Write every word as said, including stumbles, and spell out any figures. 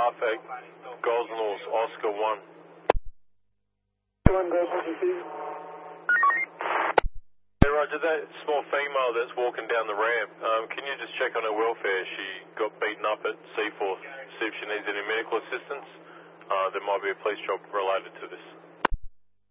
traffic, Gosnells, Oscar one. One Gosnells, receive. Hey, Roger, that small female that's walking down the ramp, um, can you just check on her welfare? She got beaten up at C four. See if she needs any medical assistance. Uh, there might be a police job related to this.